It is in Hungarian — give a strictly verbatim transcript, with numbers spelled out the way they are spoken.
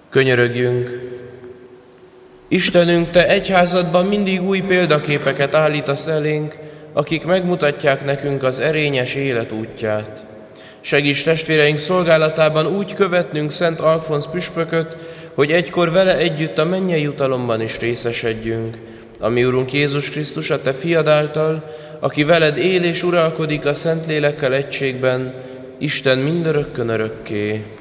Könyörögjünk! Istenünk, Te egyházadban mindig új példaképeket állítasz elénk, akik megmutatják nekünk az erényes élet útját. Segíts testvéreink szolgálatában úgy követnünk Szent Alfonz püspököt, hogy egykor vele együtt a mennyei jutalomban is részesedjünk. Ami Urunk Jézus Krisztus, a Te fiad által, aki veled él és uralkodik a Szentlélekkel egységben, Isten mindörökkön örökké.